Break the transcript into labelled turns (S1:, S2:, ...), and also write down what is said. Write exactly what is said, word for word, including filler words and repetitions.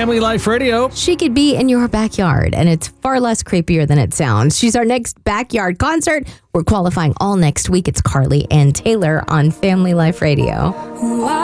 S1: Family Life Radio.
S2: She could be in your backyard, and it's far less creepier than it sounds. She's our next backyard concert. We're qualifying all next week. It's Carly and Taylor on Family Life Radio.